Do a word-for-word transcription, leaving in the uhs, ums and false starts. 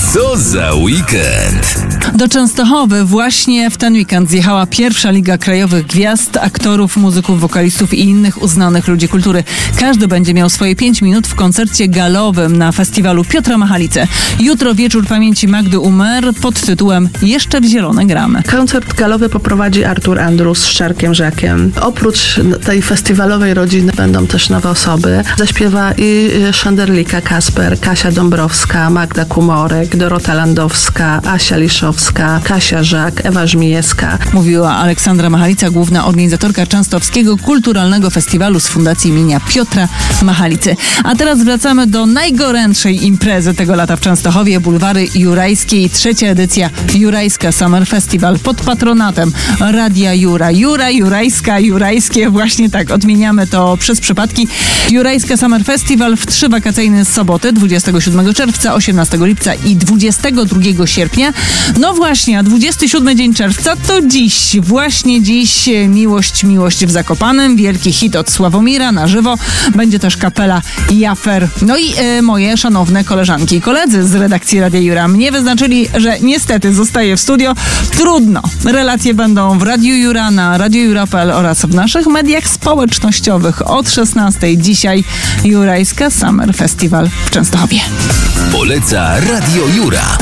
Co za weekend! Do Częstochowy właśnie w ten weekend zjechała pierwsza Liga Krajowych Gwiazd, aktorów, muzyków, wokalistów i innych uznanych ludzi kultury. Każdy będzie miał swoje pięć minut w koncercie galowym na festiwalu Piotra Machalice. Jutro wieczór pamięci Magdy Umer pod tytułem Jeszcze w zielone gramy. Koncert galowy poprowadzi Artur Andrus z Czarkiem Żakiem. Oprócz tej festiwalowej rodziny będą też nowe osoby. Zaśpiewa i Szanderlika Kasper, Kasia Dąbrowska, Magda Kumorek, Dorota Landowska, Asia Liszowska, Kasia Żak, Ewa Żmijewska. Mówiła Aleksandra Machalica, główna organizatorka Częstochowskiego Kulturalnego Festiwalu z Fundacji imienia Piotra Machalicy. A teraz wracamy do najgorętszej imprezy tego lata w Częstochowie, Bulwary Jurajskiej. Trzecia edycja Jurajska Summer Festival pod patronatem Radia Jura. Jura, Jurajska, Jurajskie, właśnie tak odmieniamy to przez przypadki. Jurajska Summer Festival w trzy wakacyjne soboty, dwudziestego siódmego czerwca, osiemnastego lipca i dwudziestego drugiego sierpnia. No właśnie, a dwudziesty siódmy dzień czerwca to dziś, właśnie dziś Miłość, Miłość w Zakopanem, wielki hit od Sławomira na żywo. Będzie też kapela Jafer. No i e, moje szanowne koleżanki i koledzy z redakcji Radia Jura mnie wyznaczyli, że niestety zostaję w studio. Trudno. Relacje będą w Radiu Jura, na radio jura kropka p l oraz w naszych mediach społecznościowych od szesnastej. Dzisiaj Jurajska Summer Festival w Częstochowie. Poleca Radio Jura.